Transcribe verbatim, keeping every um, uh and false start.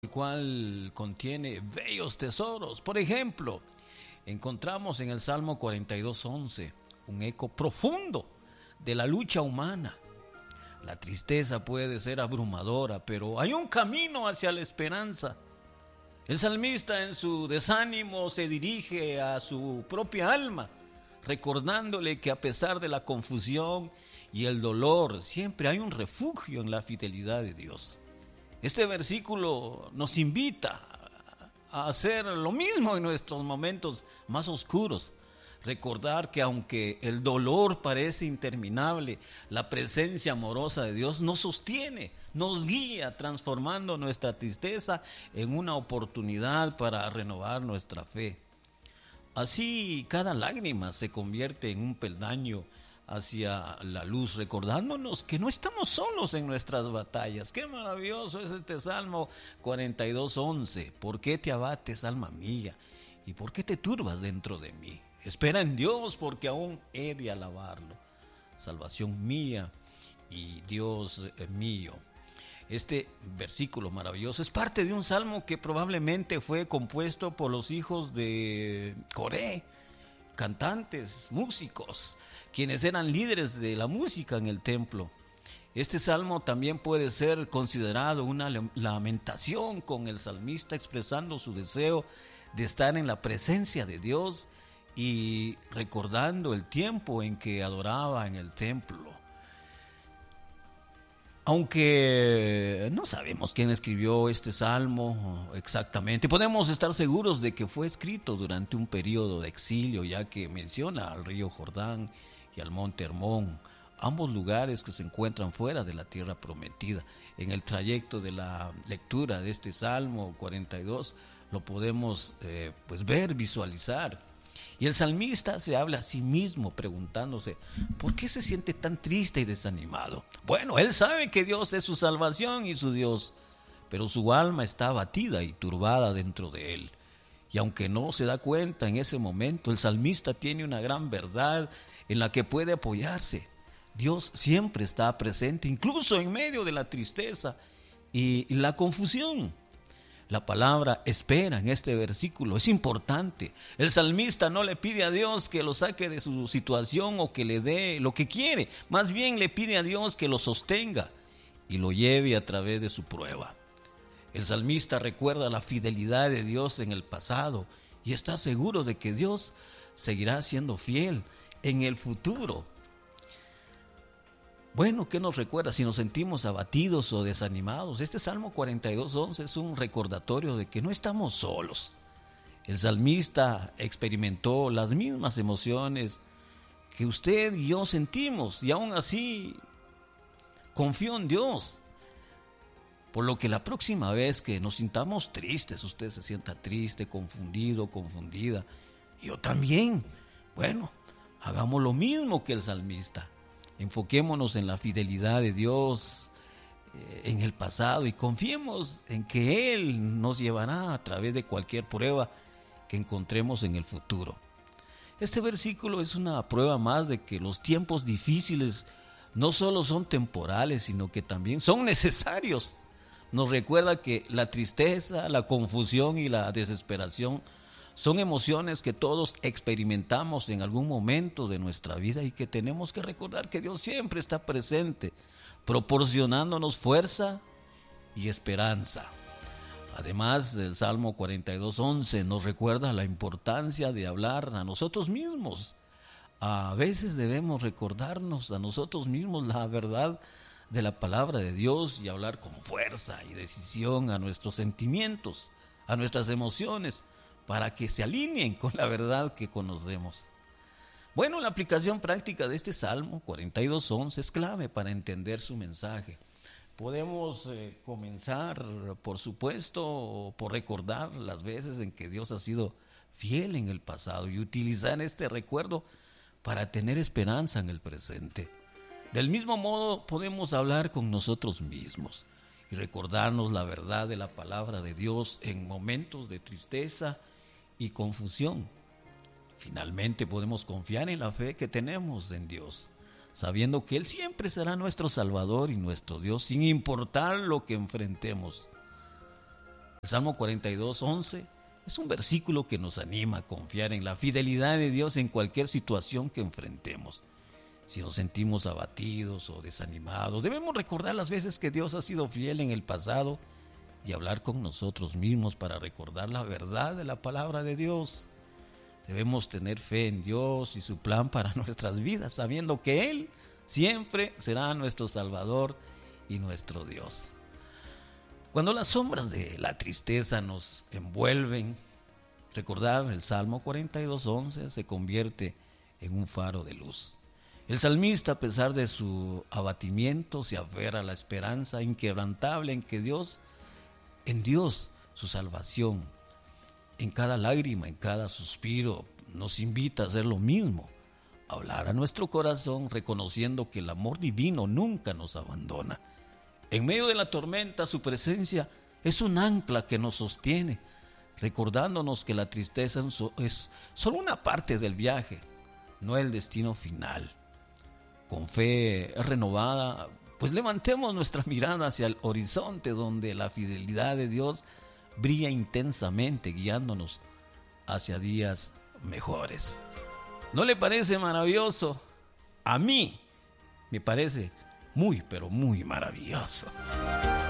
el cual contiene bellos tesoros. Por ejemplo, encontramos en el Salmo cuarenta y dos once un eco profundo de la lucha humana. La tristeza puede ser abrumadora, pero hay un camino hacia la esperanza. El salmista en su desánimo se dirige a su propia alma, recordándole que a pesar de la confusión y el dolor, siempre hay un refugio en la fidelidad de Dios. Este versículo nos invita a hacer lo mismo en nuestros momentos más oscuros. Recordar que aunque el dolor parece interminable, la presencia amorosa de Dios nos sostiene, nos guía, transformando nuestra tristeza en una oportunidad para renovar nuestra fe. Así cada lágrima se convierte en un peldaño hacia la luz, recordándonos que no estamos solos en nuestras batallas. Qué maravilloso es este Salmo cuarenta y dos once. ¿Por qué te abates, alma mía? ¿Y por qué te turbas dentro de mí? Espera en Dios, porque aún he de alabarlo. Salvación mía y Dios mío. Este versículo maravilloso es parte de un salmo que probablemente fue compuesto por los hijos de Coré, cantantes, músicos, quienes eran líderes de la música en el templo. Este salmo también puede ser considerado una lamentación, con el salmista expresando su deseo de estar en la presencia de Dios y recordando el tiempo en que adoraba en el templo. Aunque no sabemos quién escribió este salmo exactamente, podemos estar seguros de que fue escrito durante un periodo de exilio, ya que menciona al río Jordán y al monte Hermón, ambos lugares que se encuentran fuera de la tierra prometida. En el trayecto de la lectura de este Salmo cuarenta y dos lo podemos eh, pues ver, visualizar. Y el salmista se habla a sí mismo preguntándose, ¿por qué se siente tan triste y desanimado? Bueno, él sabe que Dios es su salvación y su Dios, pero su alma está abatida y turbada dentro de él. Y aunque no se da cuenta en ese momento, el salmista tiene una gran verdad en la que puede apoyarse. Dios siempre está presente, incluso en medio de la tristeza y la confusión. La palabra espera en este versículo es importante. El salmista no le pide a Dios que lo saque de su situación o que le dé lo que quiere. Más bien le pide a Dios que lo sostenga y lo lleve a través de su prueba. El salmista recuerda la fidelidad de Dios en el pasado y está seguro de que Dios seguirá siendo fiel en el futuro. Bueno, ¿qué nos recuerda si nos sentimos abatidos o desanimados? Este Salmo cuarenta y dos once es un recordatorio de que no estamos solos. El salmista experimentó las mismas emociones que usted y yo sentimos y aún así confió en Dios. Por lo que la próxima vez que nos sintamos tristes, usted se sienta triste, confundido, confundida, yo también, bueno, hagamos lo mismo que el salmista. Enfoquémonos en la fidelidad de Dios eh, en el pasado y confiemos en que Él nos llevará a través de cualquier prueba que encontremos en el futuro. Este versículo es una prueba más de que los tiempos difíciles no solo son temporales, sino que también son necesarios. Nos recuerda que la tristeza, la confusión y la desesperación son emociones que todos experimentamos en algún momento de nuestra vida y que tenemos que recordar que Dios siempre está presente, proporcionándonos fuerza y esperanza. Además, el Salmo cuarenta y dos once nos recuerda la importancia de hablar a nosotros mismos. A veces debemos recordarnos a nosotros mismos la verdad de la palabra de Dios y hablar con fuerza y decisión a nuestros sentimientos, a nuestras emociones, para que se alineen con la verdad que conocemos. Bueno, la aplicación práctica de este Salmo cuarenta y dos once es clave para entender su mensaje. Podemos eh, comenzar, por supuesto, por recordar las veces en que Dios ha sido fiel en el pasado y utilizar este recuerdo para tener esperanza en el presente. Del mismo modo, podemos hablar con nosotros mismos y recordarnos la verdad de la palabra de Dios en momentos de tristeza y confusión. Finalmente podemos confiar en la fe que tenemos en Dios, sabiendo que Él siempre será nuestro Salvador y nuestro Dios, sin importar lo que enfrentemos. El Salmo cuarenta y dos, once es un versículo que nos anima a confiar en la fidelidad de Dios en cualquier situación que enfrentemos. Si nos sentimos abatidos o desanimados, debemos recordar las veces que Dios ha sido fiel en el pasado y hablar con nosotros mismos para recordar la verdad de la palabra de Dios. Debemos tener fe en Dios y su plan para nuestras vidas, sabiendo que Él siempre será nuestro Salvador y nuestro Dios. Cuando las sombras de la tristeza nos envuelven, recordar el Salmo cuarenta y dos, once se convierte en un faro de luz. El salmista, a pesar de su abatimiento, se aferra a la esperanza inquebrantable en que Dios, en Dios, su salvación. En cada lágrima, en cada suspiro, nos invita a hacer lo mismo, a hablar a nuestro corazón, reconociendo que el amor divino nunca nos abandona. En medio de la tormenta, su presencia es un ancla que nos sostiene, recordándonos que la tristeza es solo una parte del viaje, no el destino final. Con fe renovada, pues levantemos nuestra mirada hacia el horizonte donde la fidelidad de Dios brilla intensamente, guiándonos hacia días mejores. ¿No le parece maravilloso? A mí me parece muy, pero muy maravilloso.